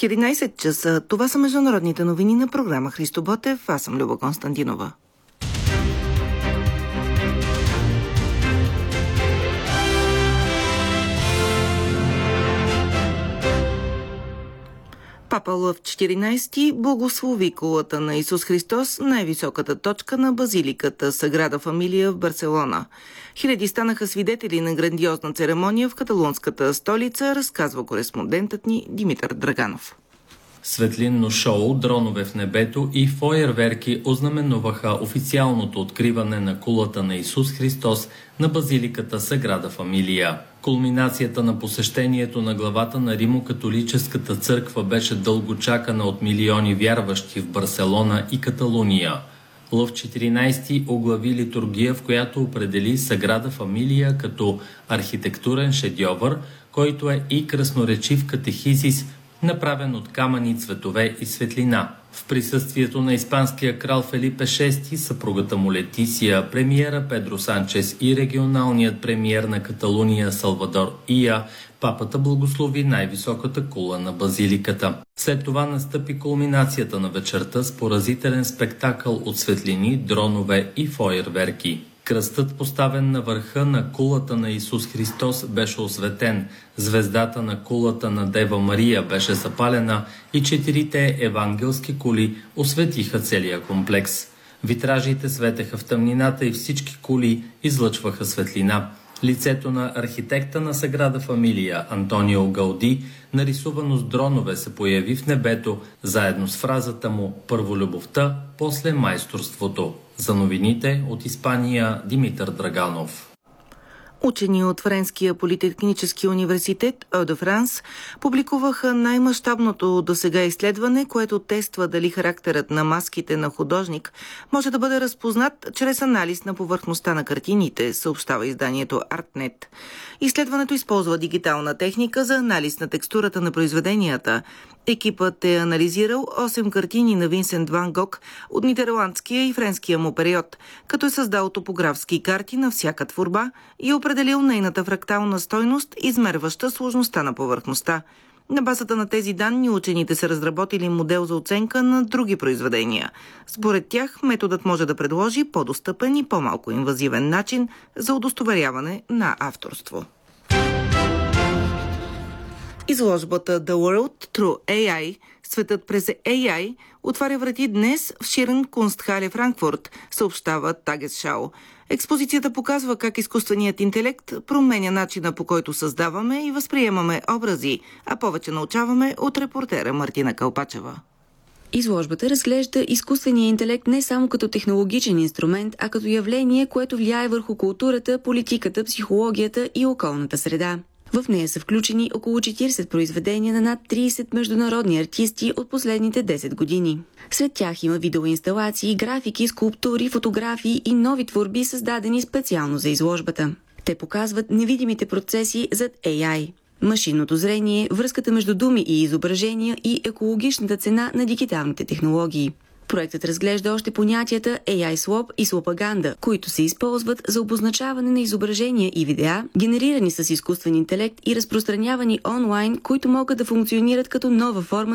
14 часа. Това са международните новини на програма Христо Ботев. Аз съм Люба Константинова. Папа Лъв 14 благослови кулата на Исус Христос, най-високата точка на базиликата Саграда Фамилия в Барселона. Хиляди станаха свидетели на грандиозна церемония в каталунската столица, разказва кореспондентът ни Димитър Драганов. Светлинно шоу, дронове в небето и фойерверки ознаменуваха официалното откриване на кулата на Исус Христос на базиликата Саграда Фамилия. Кулминацията на посещението на главата на Римо-католическата църква беше дълго чакана от милиони вярващи в Барселона и Каталуния. Лъв 14 оглави литургия, в която определи Саграда Фамилия като архитектурен шедьовър, който е и красноречив катехизис, направен от камъни, цветове и светлина. В присъствието на испанския крал Фелипе VI, съпругата му Летисия, премиера Педро Санчес и регионалният премиер на Каталуния Салвадор Ия, папата благослови най-високата кула на базиликата. След това настъпи кулминацията на вечерта с поразителен спектакъл от светлини, дронове и фойерверки. Кръстът, поставен на върха на кулата на Исус Христос, беше осветен, звездата на кулата на Дева Мария беше запалена и 4 евангелски кули осветиха целия комплекс. Витражите светеха в тъмнината и всички кули излъчваха светлина. Лицето на архитекта на Саграда Фамилия Антонио Гауди, нарисувано с дронове, се появи в небето, заедно с фразата му «Първо любовта, после майсторството». За новините от Испания Димитър Драганов. Учени от Френския политехнически университет Еau де Франс публикуваха най-мащабното досега изследване, което тества дали характерът на маските на художник може да бъде разпознат чрез анализ на повърхността на картините, съобщава изданието ArtNet. Изследването използва дигитална техника за анализ на текстурата на произведенията. Екипът е анализирал 8 картини на Винсент Ван Гог от нидерландския и френския му период, като е създал топографски карти на всяка творба и определил нейната фрактална стойност, измерваща сложността на повърхността. На базата на тези данни учените са разработили модел за оценка на други произведения. Според тях методът може да предложи по-достъпен и по-малко инвазивен начин за удостоверяване на авторство. Изложбата The World Through AI, светът през AI, отваря врати днес в Ширен Кунстхале Франкфурт, съобщава Tagesschau. Експозицията показва как изкуственият интелект променя начина, по който създаваме и възприемаме образи, а повече научаваме от репортера Мартина Калпачева. Изложбата разглежда изкуствения интелект не само като технологичен инструмент, а като явление, което влияе върху културата, политиката, психологията и околната среда. В нея са включени около 40 произведения на над 30 международни артисти от последните 10 години. Сред тях има видеоинсталации, графики, скулптури, фотографии и нови творби, създадени специално за изложбата. Те показват невидимите процеси зад AI, машинното зрение, връзката между думи и изображения и екологичната цена на дигиталните технологии. Проектът разглежда още понятията AI Swap и Swapaganda, които се използват за обозначаване на изображения и видеа, генерирани с изкуствен интелект и разпространявани онлайн, които могат да функционират като нова форма